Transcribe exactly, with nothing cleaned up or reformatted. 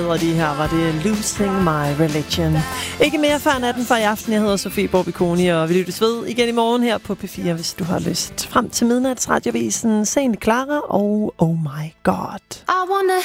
Og de her var det Losing My Religion. Ikke mere før natten for i aften. Jeg hedder Sofie Borbiconi, og vi lyttes ved igen i morgen her på P fire, hvis du har lyst. Frem til midnatsradiovisen Saint Clara og Oh My God.